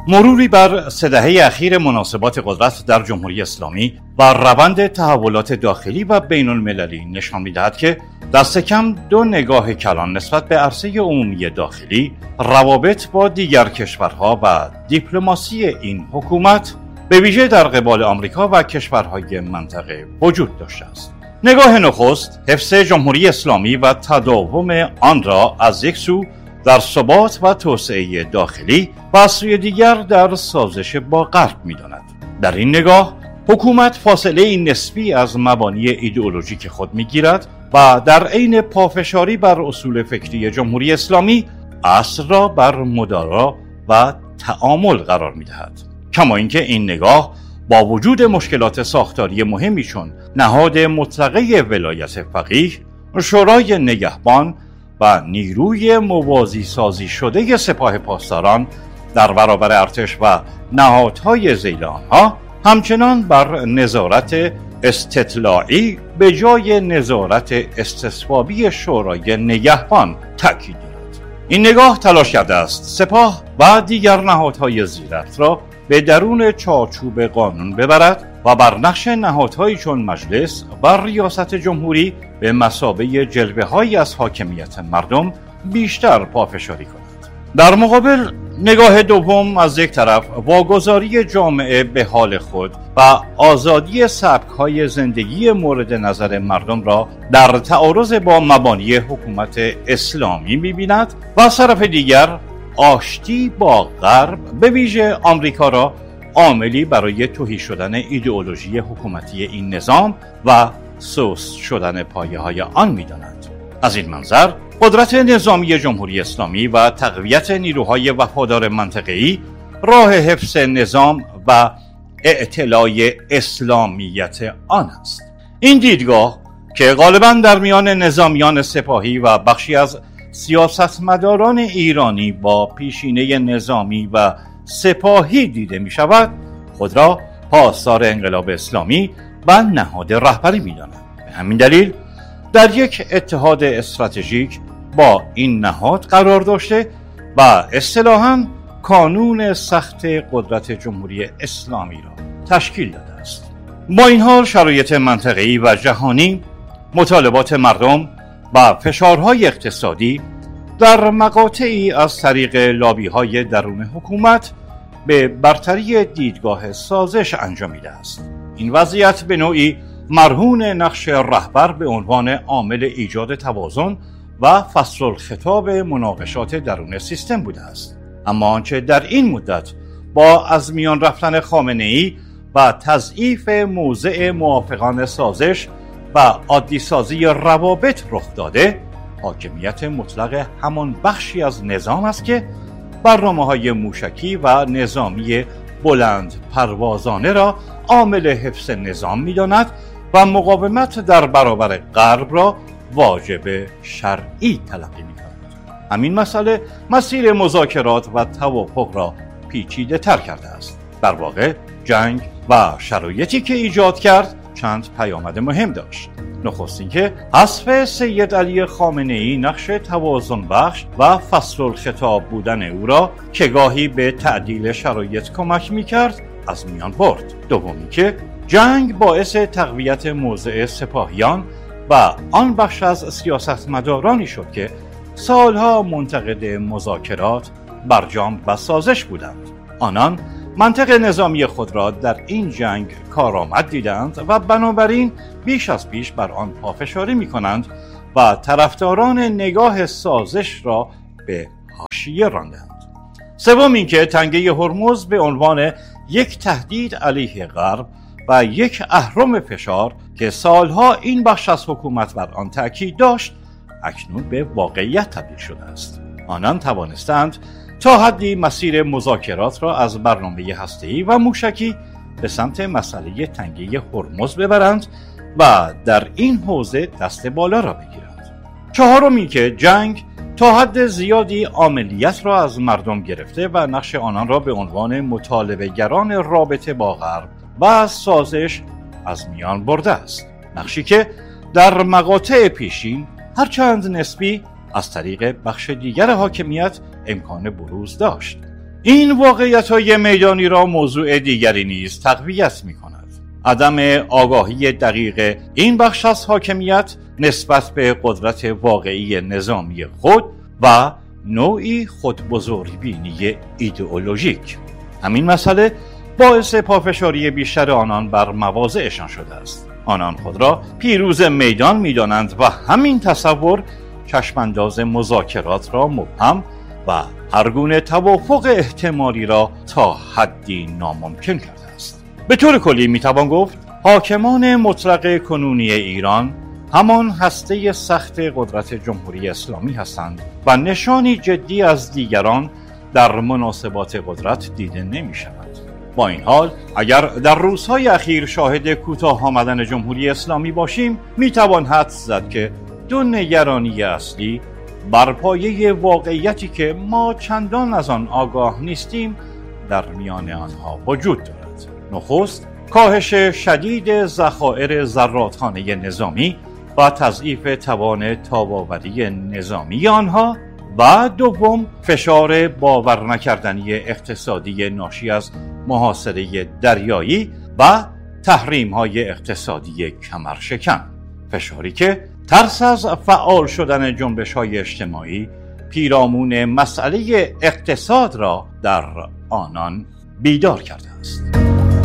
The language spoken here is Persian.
مروری بر 3 دهه اخیر مناسبات قدرت در جمهوری اسلامی و روند تحولات داخلی و بین المللی نشان می‌دهد که دست کم 2 نگاه کلان نسبت به عرصه عمومی داخلی، روابط با دیگر کشورها و دیپلماسی این حکومت به ویژه در قبال آمریکا و کشورهای منطقه وجود داشته است. نگاه نخست، حفظ جمهوری اسلامی و تداوم آن را از یک سو در ثبات و توسعه داخلی و از سوی دیگر در سازش با غرب می‌داند. در این نگاه، حکومت فاصله نسبی از مبانی ایدئولوژیک خود می‌گیرد و در عین پافشاری بر اصول فکری جمهوری اسلامی، اصل را بر مدارا و تعامل قرار می‌دهد. کما اینکه این نگاه با وجود مشکلات ساختاری مهمی چون نهاد مطلقه ولایت فقیه، شورای نگهبان و نیروی موازی سازی شده سپاه پاسداران در برابر ارتش و نهادهای ذیل آنها، همچنان بر نظارت استطلاعی به جای نظارت استصوابی شورای نگهبان تاکید دارد. این نگاه تلاش کرده است سپاه و دیگر نهادهای زیررأس را به درون چارچوب قانون ببرد و بر نقش نهادهایی چون مجلس و ریاست جمهوری به مثابه جلوه‌هایی از حاکمیت مردم بیشتر پافشاری کند. در مقابل، نگاه دوم از یک طرف واگذاری جامعه به حال خود و آزادی سبک‌های زندگی مورد نظر مردم را در تعارض با مبانی حکومت اسلامی می‌بیند و از طرف دیگر آشتی با غرب به ویژه آمریکا را عاملی برای تهی شدن ایدئولوژی حکومتی این نظام و سوس شدن پایه‌های آن می‌داند. از این منظر، قدرت نظامی جمهوری اسلامی و تقویت نیروهای وفادار منطقه‌ای راه حفظ نظام و اعتلاء اسلامیت آن است. این دیدگاه که غالباً در میان نظامیان سپاهی و بخشی از سیاستمداران ایرانی با پیشینه نظامی و سپاهی دیده می شود، خود را پاسدار انقلاب اسلامی و نهاد رهبری می داند. به همین دلیل در یک اتحاد استراتژیک با این نهاد قرار داشته و اصطلاحاً کانون سخت قدرت جمهوری اسلامی را تشکیل داده است. با این حال شرایط منطقه‌ای و جهانی، مطالبات مردم و فشارهای اقتصادی در مقاطعی از طریق لابی‌های درون حکومت به برتری دیدگاه سازش انجامیده است. این وضعیت به نوعی مرهون نقش رهبر به عنوان عامل ایجاد توازن و فصل الخطاب مناقشات درون سیستم بوده است. اما آنچه در این مدت با از میان رفتن خامنه‌ای و تضعیف موضع موافقان سازش و عادی سازی روابط رخ داده، حاکمیت مطلق همان بخشی از نظام است که برنامه‌های موشکی و نظامی بلند پروازانه را عامل حفظ نظام می‌داند و مقاومت در برابر غرب را واجب شرعی تلقی می‌کند. همین مسئله مسیر مذاکرات و توافق را پیچیده تر کرده است. در واقع جنگ و شرایطی که ایجاد کرد چند پیامد مهم داشت. نخست اینکه حذف سید علی خامنه‌ای نقش توازن بخش و فصل الخطاب بودن او را که گاهی به تعدیل شرایط کمک می‌کرد از میان برد. دومی که جنگ باعث تقویت موضع سپاهیان و آن بخش از سیاستمدارانی شد که سالها منتقد مذاکرات، برجام و سازش بودند. آنان منطق نظامی خود را در این جنگ کارآمد دیدند و بنابراین بیش از پیش بر آن پافشاری می‌کنند و طرفداران نگاه سازش را به حاشیه راندند. سوم اینکه تنگه هرمز به عنوان یک تهدید علیه غرب و یک اهرم فشار که سالها این بخش از حکومت بر آن تأکید داشت، اکنون به واقعیت تبدیل شده است. آنان توانستند تا حدی مسیر مذاکرات را از برنامه هسته‌ای و موشکی به سمت مسئله تنگه هرمز ببرند و در این حوزه دست بالا را بگیرند. چهارم اینکه جنگ تا حد زیادی عملیات را از مردم گرفته و نقش آنان را به عنوان مطالبه‌گران رابطه با غرب و سازش از میان برده است. نقشی که در مقاطع پیشین هرچند نسبی از طریق بخش دیگر حاکمیت امکان بروز داشت. این واقعیت‌های میدانی را موضوع دیگری نیز تقویت می‌کند. عدم آگاهی دقیق این بخش از حاکمیت نسبت به قدرت واقعی نظامی خود و نوعی خودبزرگبینی ایدئولوژیک. همین مسئله باعث پافشاری بیشتر آنان بر مواضعشان شده است. آنان خود را پیروز میدان می‌دانند و همین تصور چشمانداز مذاکرات را مبهم و هر گونه توافق احتمالی را تا حدی ناممکن کرده است. به طور کلی میتوان گفت حاکمان مطلق کنونی ایران همان هسته سخت قدرت جمهوری اسلامی هستند و نشانی جدی از دیگران در مناسبات قدرت دیده نمی شود. با این حال اگر در روزهای اخیر شاهد کوتاه آمدن جمهوری اسلامی باشیم میتوان حدس زد که دو نگرانی اصلی بر پایه واقعیتی که ما چندان از آن آگاه نیستیم در میان آنها وجود دارد. نخست کاهش شدید ذخایر زرادخانه نظامی و تضعیف توان تاب‌آوری نظامی آنها و دوم فشار باور نکردنی اقتصادی ناشی از محاصره دریایی و تحریم‌های اقتصادی کمرشکن، فشاری که ترس از فعال شدن جنبش‌های اجتماعی پیرامون مسئله اقتصاد را در آنان بیدار کرده است.